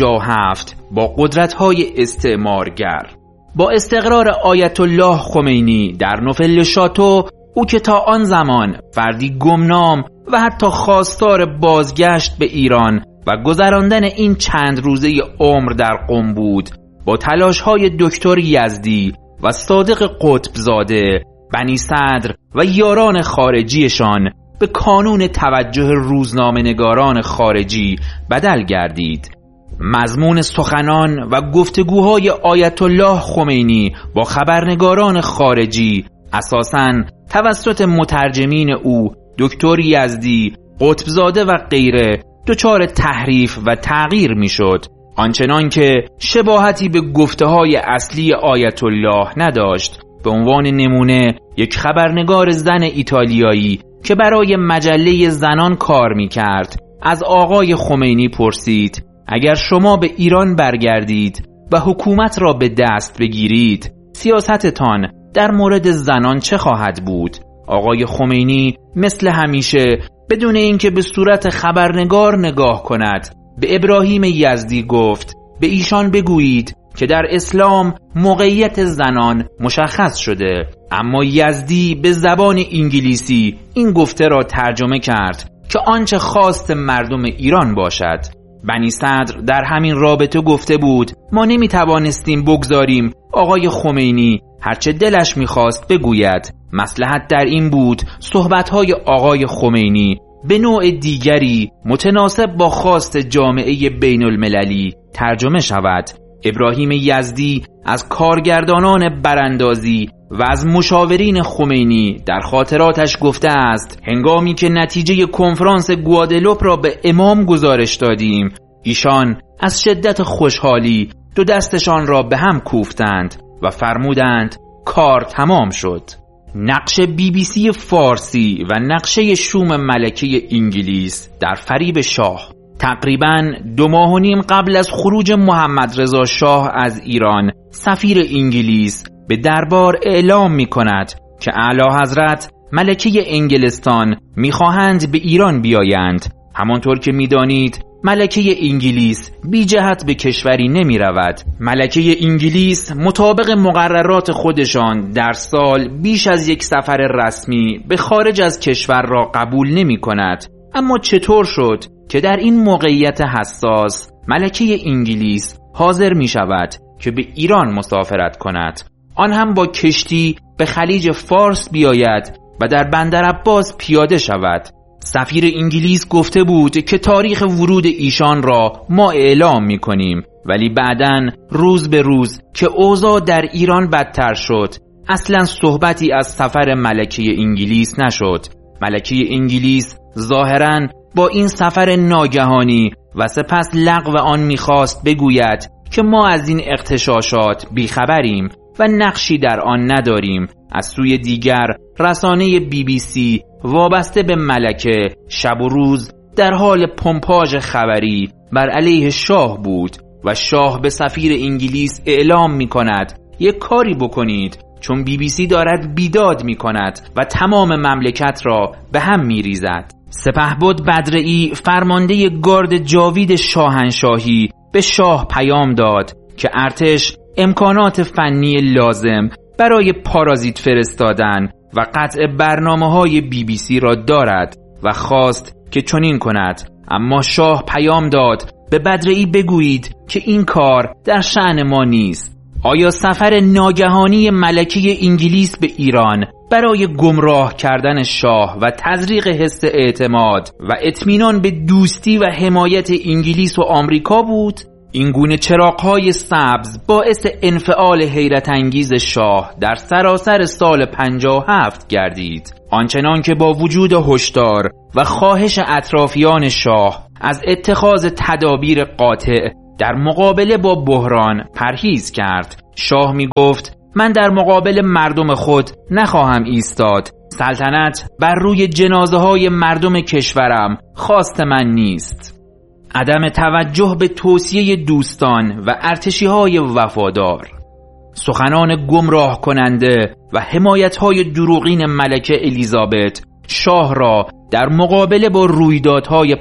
[SPEAKER 3] 57 با قدرت‌های استعمارگر. با استقرار آیت الله خمینی در نوفل شاتو، او که تا آن زمان فردی گمنام و حتی خواستار بازگشت به ایران و گذراندن این چند روزه عمر در قم بود، با تلاش‌های دکتر یزدی و صادق قطبزاده، بنی صدر و یاران خارجیشان به کانون توجه روزنامه‌نگاران خارجی بدل گردید. مضمون سخنان و گفتگوهای آیت الله خمینی با خبرنگاران خارجی اساساً توسط مترجمین او، دکتر یزدی، قطبزاده و غیره دچار تحریف و تغییر میشد، آنچنان که شباهتی به گفته‌های اصلی آیت الله نداشت. به عنوان نمونه یک خبرنگار زن ایتالیایی که برای مجله زنان کار می‌کرد از آقای خمینی پرسید: اگر شما به ایران برگردید و حکومت را به دست بگیرید، سیاستتان در مورد زنان چه خواهد بود؟ آقای خمینی مثل همیشه بدون اینکه به صورت خبرنگار نگاه کند به ابراهیم یزدی گفت: به ایشان بگویید که در اسلام موقعیت زنان مشخص شده. اما یزدی به زبان انگلیسی این گفته را ترجمه کرد که آنچه خواست مردم ایران باشد. بنی صدر در همین رابطه گفته بود: ما نمیتوانستیم بگذاریم آقای خمینی هرچه دلش میخواست بگوید. مصلحت در این بود صحبتهای آقای خمینی به نوع دیگری متناسب با خواست جامعه بین المللی ترجمه شود. ابراهیم یزدی از کارگردانان براندازی و از مشاورین خمینی در خاطراتش گفته است: هنگامی که نتیجه کنفرانس گوادلوپ را به امام گزارش دادیم، ایشان از شدت خوشحالی دو دستشان را به هم کوفتند و فرمودند کار تمام شد. نقش BBC فارسی و نقشه شوم ملکه انگلیس در فریب شاه. تقریباً 2.5 ماه قبل از خروج محمد رضا شاه از ایران، سفیر انگلیس به دربار اعلام می کند که اعلی حضرت ملکه انگلستان می خواهند به ایران بیایند. همانطور که می دانید ملکه انگلیس بی جهت به کشوری نمی رود. ملکه انگلیس مطابق مقررات خودشان در سال بیش از یک سفر رسمی به خارج از کشور را قبول نمی کند. اما چطور شد که در این موقعیت حساس ملکه انگلیس حاضر می شود که به ایران مسافرت کند، آن هم با کشتی به خلیج فارس بیاید و در بندر عباس پیاده شود؟ سفیر انگلیس گفته بود که تاریخ ورود ایشان را ما اعلام می کنیم، ولی بعداً روز به روز که اوضاع در ایران بدتر شد اصلاً صحبتی از سفر ملکه انگلیس نشد. ملکه انگلیس ظاهراً با این سفر ناگهانی و سپس لغو آن می‌خواست بگوید که ما از این اغتشاشات بیخبریم و نقشی در آن نداریم. از سوی دیگر رسانه BBC وابسته به ملکه شب و روز در حال پمپاژ خبری بر علیه شاه بود و شاه به سفیر انگلیس اعلام می‌کند یک کاری بکنید، چون BBC دارد بیداد می‌کند و تمام مملکت را به هم می‌ریزد. سپهبد بدرعی فرمانده گارد جاوید شاهنشاهی به شاه پیام داد که ارتش امکانات فنی لازم برای پارازیت فرستادن و قطع برنامه‌های BBC را دارد و خواست که چنین کند. اما شاه پیام داد به بدرعی بگویید که این کار در شأن ما نیست. آیا سفر ناگهانی ملکه انگلیس به ایران برای گمراه کردن شاه و تزریق حس اعتماد و اطمینان به دوستی و حمایت انگلیس و آمریکا بود؟ این گونه چراغ‌های سبز باعث انفعال حیرت انگیز شاه در سراسر سال 57 گردید، آنچنان که با وجود هشدار و خواهش اطرافیان شاه از اتخاذ تدابیر قاطع در مقابله با بحران پرهیز کرد. شاه می گفت من در مقابل مردم خود نخواهم ایستاد. سلطنت بر روی جنازه های مردم کشورم خواست من نیست. عدم توجه به توصیه دوستان و ارتشی های وفادار، سخنان گمراه کننده و حمایت های دروغین ملکه الیزابت شاه را در مقابله با رویدادهای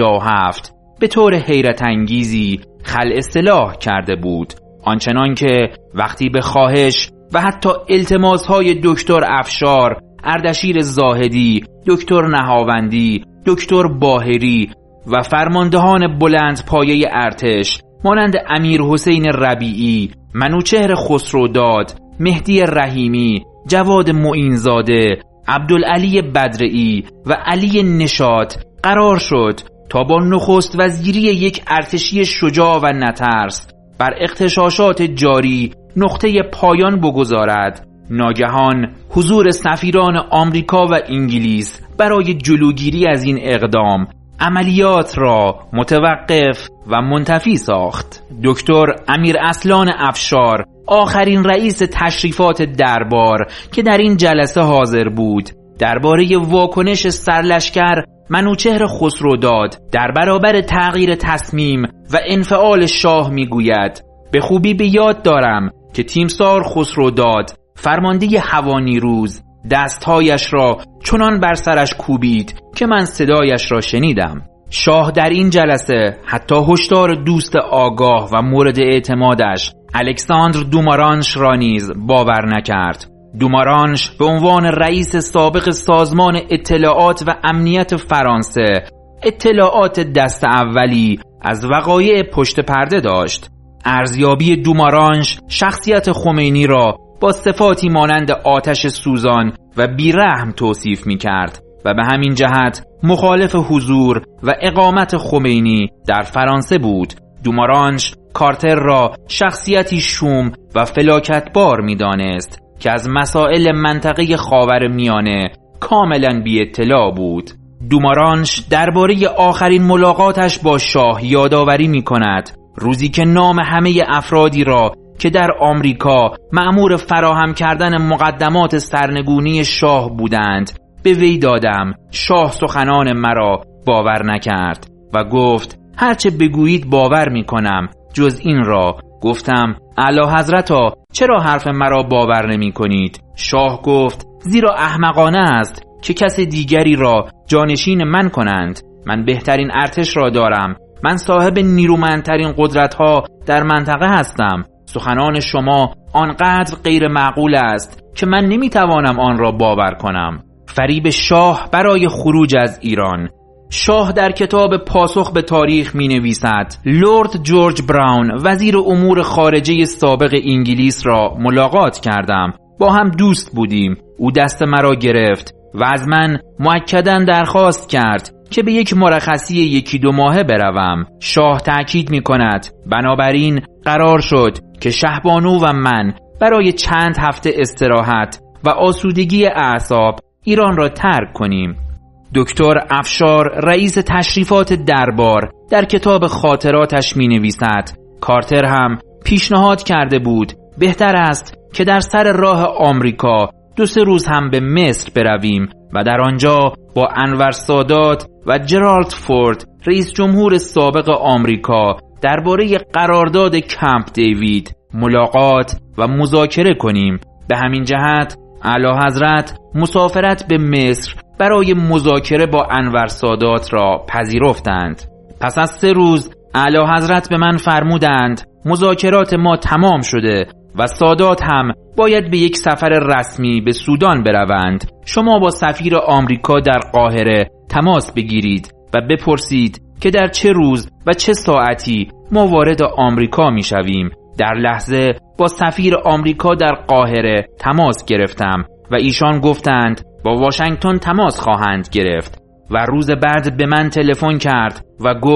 [SPEAKER 3] 57 به طور حیرت انگیزی خلع سلاح کرده بود، آنچنان که وقتی به خواهش و حتی التماس‌های دکتر افشار، اردشیر زاهدی، دکتر نهاوندی، دکتر باهری و فرماندهان بلند پایه ارتش مانند امیر حسین ربیعی، منوچهر خسروداد، مهدی رحیمی، جواد معینزاده، عبدالعلی بدرعی و علی نشاط قرار شد تا با نخست وزیری یک ارتشی شجاع و نترس بر اغتشاشات جاری نقطه پایان بگذارد، ناگهان حضور سفیران آمریکا و انگلیس برای جلوگیری از این اقدام عملیات را متوقف و منتفی ساخت. دکتر امیر اصلان افشار، آخرین رئیس تشریفات دربار که در این جلسه حاضر بود، درباره واکنش سرلشکر منوچهر خسروداد در برابر تغییر تصمیم و انفعال شاه میگوید به خوبی به یاد دارم که تیمسار خسروداد، فرمانده هوانیروز، دستهایش را چنان بر سرش کوبید که من صدایش را شنیدم. شاه در این جلسه حتی هشدار دوست آگاه و مورد اعتمادش الکساندر دومارانش را نیز باور نکرد. دومارانش به عنوان رئیس سابق سازمان اطلاعات و امنیت فرانسه اطلاعات دست اولی از وقایع پشت پرده داشت. ارزیابی دومارانش شخصیت خمینی را با صفاتی مانند آتش سوزان و بیرحم توصیف می کرد و به همین جهت مخالف حضور و اقامت خمینی در فرانسه بود. دومارانش کارتر را شخصیتی شوم و فلاکتبار می دانست که از مسائل منطقه خاورمیانه کاملا بی اطلاع بود. دومارانش درباره آخرین ملاقاتش با شاه یادآوری می کند روزی که نام همه افرادی را که در آمریکا مأمور فراهم کردن مقدمات سرنگونی شاه بودند به وی دادم. شاه سخنان مرا باور نکرد و گفت هرچه بگویید باور می کنم جز این را. گفتم اعلی حضرتا چرا حرف مرا باور نمی کنید؟ شاه گفت زیرا احمقانه است که کس دیگری را جانشین من کنند. من بهترین ارتش را دارم. من صاحب نیرومندترین قدرت‌ها در منطقه هستم. سخنان شما آنقدر غیر معقول است که من نمیتوانم آن را باور کنم. فریب شاه برای خروج از ایران. شاه در کتاب پاسخ به تاریخ می نویسد لورد جورج براون وزیر امور خارجه سابق انگلیس را ملاقات کردم. با هم دوست بودیم. او دست مرا گرفت و از من مؤکداً درخواست کرد که به یک مرخصی 1-2 ماهه بروم. شاه تأکید می کند بنابراین قرار شد که شهبانو و من برای چند هفته استراحت و آسودگی اعصاب ایران را ترک کنیم. دکتر افشار رئیس تشریفات دربار در کتاب خاطراتش می نویسد کارتر هم پیشنهاد کرده بود بهتر است که در سر راه آمریکا 2-3 روز هم به مصر برویم و در آنجا با انور سادات و جرالد فورد رئیس جمهور سابق آمریکا درباره قرارداد کمپ دیوید ملاقات و مذاکره کنیم. به همین جهت اعلی حضرت مسافرت به مصر برای مذاکره با انور سادات را پذیرفتند. پس از 3 روز اعلی حضرت به من فرمودند مذاکرات ما تمام شده و سادات هم باید به یک سفر رسمی به سودان بروند. شما با سفیر آمریکا در قاهره تماس بگیرید و بپرسید که در چه روز و چه ساعتی ما وارد آمریکا می شویم. در لحظه با سفیر آمریکا در قاهره تماس گرفتم و ایشان گفتند با واشنگتن تماس خواهند گرفت و روز بعد به من تلفن کرد و گفت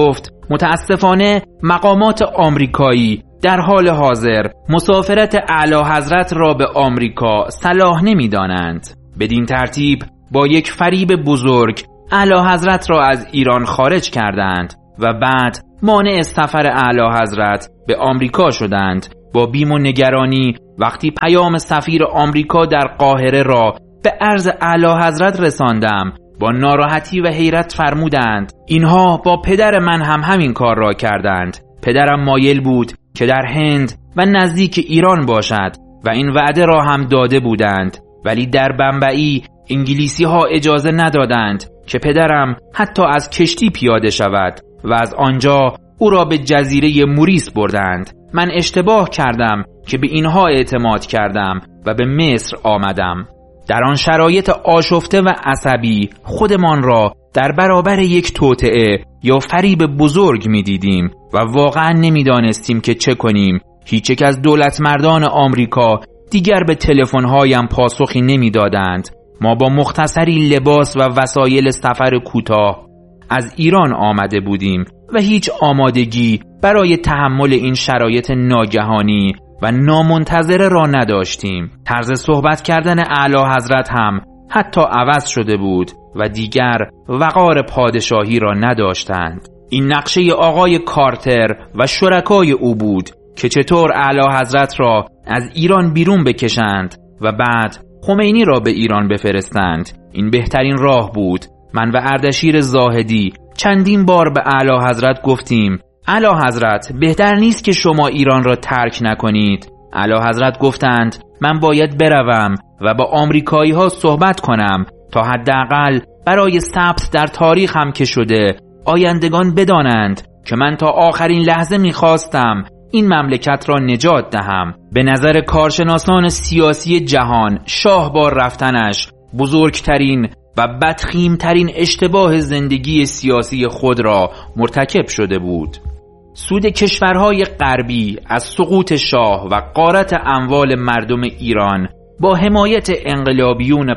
[SPEAKER 3] متاسفانه مقامات آمریکایی در حال حاضر مسافرت اعلی حضرت را به آمریکا صلاح نمی‌دانند. بدین ترتیب با یک فریب بزرگ اعلی حضرت را از ایران خارج کردند و بعد مانع سفر اعلی حضرت به آمریکا شدند. با بیم و نگرانی وقتی پیام سفیر آمریکا در قاهره را به عرض اعلی حضرت رساندم، با ناراحتی و حیرت فرمودند اینها با پدر من هم همین کار را کردند. پدرم مایل بود که در هند و نزدیک ایران باشد و این وعده را هم داده بودند، ولی در بمبئی انگلیسی ها اجازه ندادند که پدرم حتی از کشتی پیاده شود و از آنجا او را به جزیره موریس بردند. من اشتباه کردم که به اینها اعتماد کردم و به مصر آمدم. در آن شرایط آشفته و عصبی خودمان را در برابر یک توطئه یا فریب بزرگ می دیدیم و واقعا نمی دانستیم که چه کنیم. هیچ یک از دولت مردان آمریکا دیگر به تلفن‌هایم پاسخی نمی دادند. ما با مختصری لباس و وسایل سفر کوتاه از ایران آمده بودیم و هیچ آمادگی برای تحمل این شرایط ناگهانی و نامنتظره را نداشتیم. طرز صحبت کردن اعلی حضرت هم حتی عوض شده بود و دیگر وقار پادشاهی را نداشتند. این نقشه آقای کارتر و شرکای او بود که چطور اعلی حضرت را از ایران بیرون بکشند و بعد خمینی را به ایران بفرستند. این بهترین راه بود. من و اردشیر زاهدی چندین بار به اعلی حضرت گفتیم اعلی حضرت بهتر نیست که شما ایران را ترک نکنید. اعلی حضرت گفتند من باید بروم و با آمریکایی ها صحبت کنم تا حداقل برای ثبت در تاریخ هم که شده آیندگان بدانند که من تا آخرین لحظه میخواستم این مملکت را نجات دهم. به نظر کارشناسان سیاسی جهان شاه با رفتنش بزرگترین و بدخیمترین اشتباه زندگی سیاسی خود را مرتکب شده بود. سود کشورهای غربی از سقوط شاه و غارت اموال مردم ایران با حمایت انقلابیون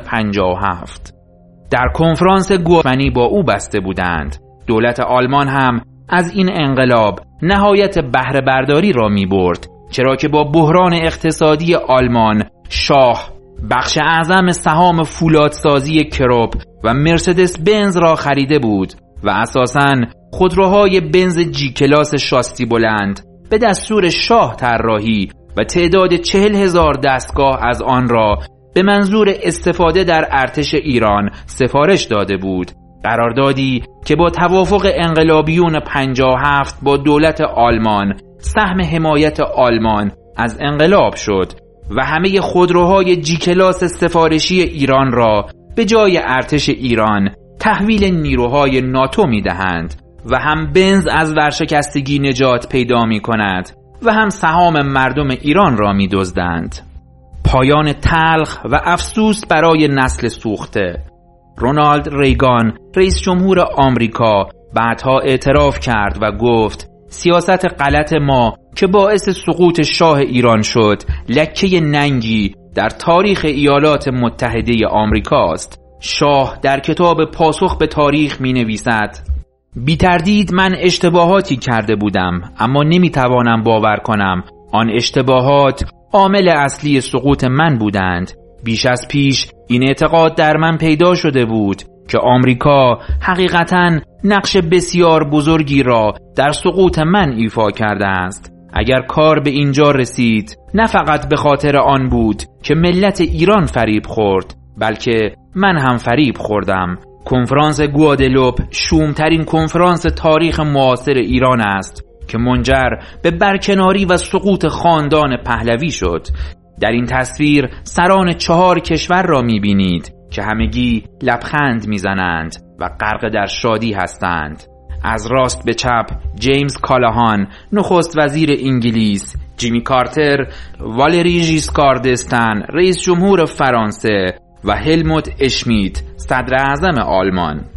[SPEAKER 3] 57 در کنفرانس گوفنی با او بسته بودند. دولت آلمان هم از این انقلاب نهایت بهره برداری را می برد، چرا که با بحران اقتصادی آلمان شاه بخش اعظم سهام فولادسازی کروپ و مرسدس بنز را خریده بود و اساساً خودروهای بنز جی کلاس شاستی بلند به دستور شاه طراحی و تعداد 40,000 دستگاه از آن را به منظور استفاده در ارتش ایران سفارش داده بود. قراردادی که با توافق انقلابیون 57 با دولت آلمان سهم حمایت آلمان از انقلاب شد و همه خودروهای جی کلاس سفارشی ایران را به جای ارتش ایران تحویل نیروهای ناتو می دهند و هم بنز از ورشکستگی نجات پیدا می کند و هم سهام مردم ایران را می دزدند. پایان تلخ و افسوس برای نسل سوخته. رونالد ریگان رئیس جمهور آمریکا بعدها اعتراف کرد و گفت سیاست غلط ما که باعث سقوط شاه ایران شد لکه ننگی در تاریخ ایالات متحده آمریکاست. شاه در کتاب پاسخ به تاریخ می نویسد بی تردید من اشتباهاتی کرده بودم، اما نمی توانم باور کنم آن اشتباهات عامل اصلی سقوط من بودند. بیش از پیش این اعتقاد در من پیدا شده بود که آمریکا حقیقتاً نقش بسیار بزرگی را در سقوط من ایفا کرده است. اگر کار به اینجا رسید نه فقط به خاطر آن بود که ملت ایران فریب خورد، بلکه من هم فریب خوردم. کنفرانس گوادلوپ شومترین کنفرانس تاریخ معاصر ایران است که منجر به برکناری و سقوط خاندان پهلوی شد. در این تصویر سران 4 کشور را می‌بینید که همگی لبخند می‌زنند و غرق در شادی هستند. از راست به چپ جیمز کالاهان نخست وزیر انگلیس، جیمی کارتر، والری ژیسکار دستن رئیس جمهور فرانسه و هلموت اشمیت صدر اعظم آلمان.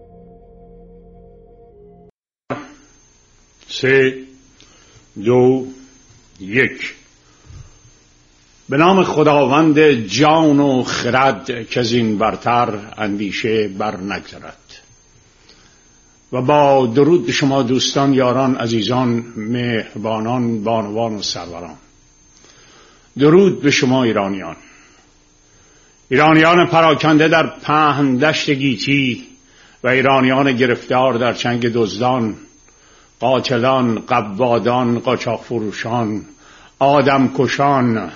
[SPEAKER 4] 3 2 1 به نام خداوند جان و خرد که از این برتر اندیشه بر نگذرد. و با درود به شما دوستان، یاران، عزیزان، مهربانان، بانوان و سروران. درود به شما ایرانیان پراکنده در پهن دشت گیتی و ایرانیان گرفتار در چنگ دزدان، قاتلان، قوادان، قاچاق فروشان، آدم کشان،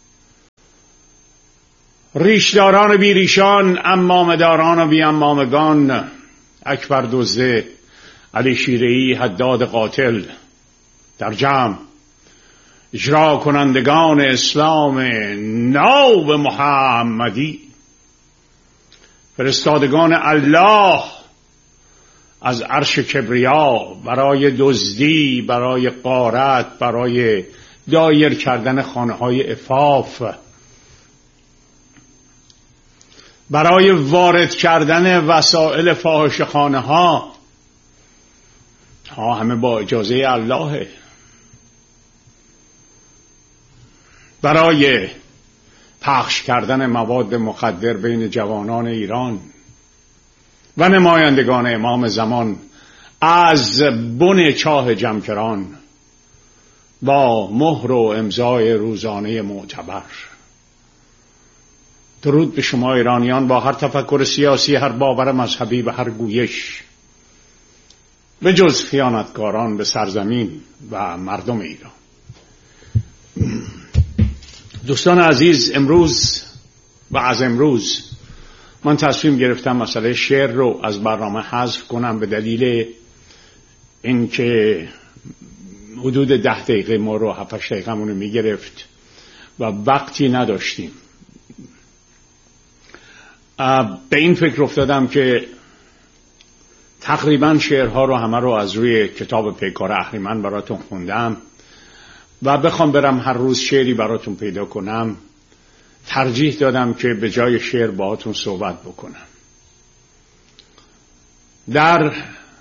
[SPEAKER 4] ریشداران و بیریشان، امامداران و بی امامگان، اکبر دزده، علی شیره‌ای، حداد قاتل، در جمع اجرا کنندگان اسلام ناب محمدی، فرستادگان الله از عرش کبریا برای دزدی، برای غارت، برای دایر کردن خانه‌های عفاف، برای وارد کردن وسایل فاحشه‌خانه ها همه با اجازه الله، برای پخش کردن مواد مخدر بین جوانان ایران و نمایندگان امام زمان از بن چاه جمکران با مهر و امضای روزانه معتبر. درود به شما ایرانیان با هر تفکر سیاسی، هر باور مذهبی و هر گویش، به جز خیانتکاران به سرزمین و مردم ایران. دوستان عزیز، امروز و از امروز من تصمیم گرفتم مسئله شعر رو از برنامه حذف کنم به دلیل اینکه حدود 10 دقیقه ما رو 7-8 دقیقه مونو میگرفت و وقتی نداشتیم. به این فکر افتادم که تقریبا شعرها رو همه رو از روی کتاب پیکار اهریمن براتون خوندم و بخوام برم هر روز شعری براتون پیدا کنم، ترجیح دادم که به جای شعر باهاتون صحبت بکنم. در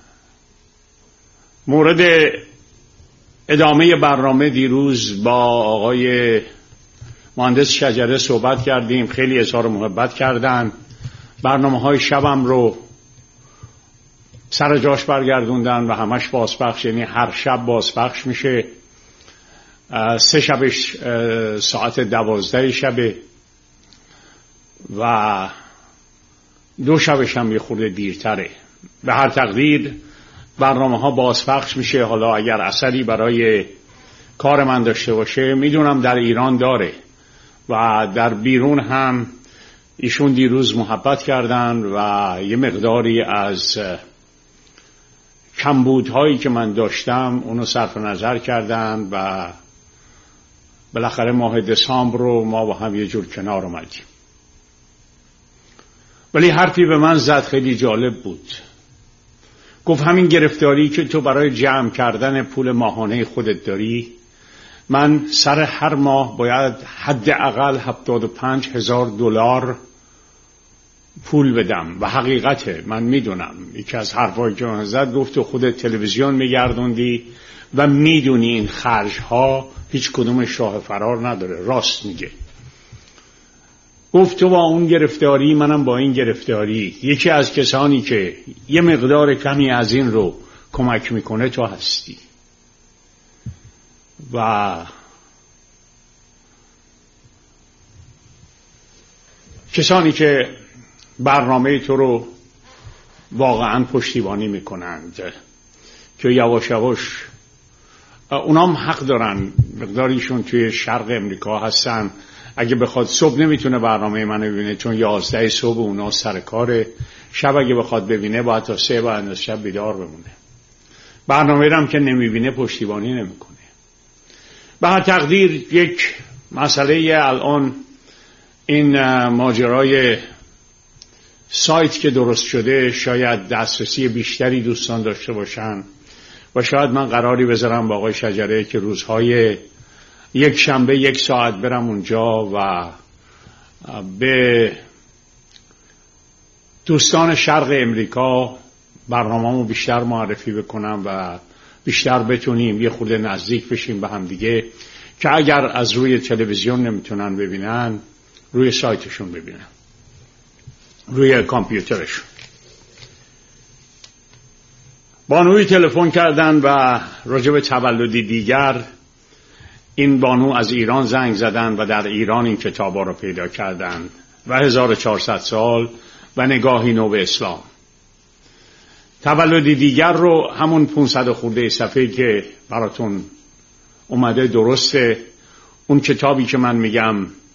[SPEAKER 4] مورد ادامه برنامه دیروز با آقای مهندس شجره صحبت کردیم، خیلی اظهار محبت کردن، برنامه‌های شبم رو سر جاش برگردوندن و همش بازپخش، یعنی هر شب بازپخش میشه. 3 شبش ساعت 12 شبه و 2 شبش هم یه خورده دیرتره. به هر تقدیر برنامه ها بازپخش میشه. حالا اگر اثری برای کار من داشته باشه، میدونم در ایران داره و در بیرون هم ایشون دیروز محبت کردن و یه مقداری از کمبودهایی که من داشتم اونو صرف نظر کردن و بالاخره ماه دسامبر رو ما با هم یه جور کنار اومدیم. ولی حرفی به من زد خیلی جالب بود. گفت همین گرفتاری که تو برای جمع کردن پول ماهانه خودت داری، من سر هر ماه باید حداقل $75,000 پول بدم. و حقیقته، من میدونم. یکی از حرفایی که من زد، گفت تو خودت تلویزیون میگردوندی و میدونی این خرج ها هیچ کدومش راه فرار نداره. راست میگه. گفت تو با اون گرفتاری، منم با این گرفتاری. یکی از کسانی که یه مقدار کمی از این رو کمک میکنه تو هستی. و کسانی که برنامه تو رو واقعا پشتیبانی میکنند که یواش یواش اونام حق دارن، مقداریشون توی شرق امریکا هستن. اگه بخواد صبح نمیتونه برنامه منو ببینه چون 11 صبح اونا سر کاره. شب اگه بخواد ببینه باید تا 3 بعد از شب بیدار بمونه. برنامه رو هم که نمیبینه پشتیبانی نمیکنه. به هر تقدیر یک مسئله الان این ماجرای سایت که درست شده، شاید دسترسی بیشتری دوستان داشته باشن و شاید من قراری بذارم با آقای شجره که روزهای یک شنبه 1 ساعت برم اونجا و به دوستان شرق امریکا برنامه‌مو بیشتر معرفی بکنم و بیشتر بتونیم یه خورده نزدیک بشیم به هم دیگه، که اگر از روی تلویزیون نمیتونن ببینن، روی سایتشون ببینن، روی کامپیوترشون. بانوی تلفن کردن و راجع به تولدی دیگر این بانو از ایران زنگ زدن و در ایران این کتابا رو پیدا کردن و 1400 سال و نگاهی نو به اسلام. تولدی دیگر رو همون 500 خورده صفحه که براتون اومده درسته. اون کتابی که من میگم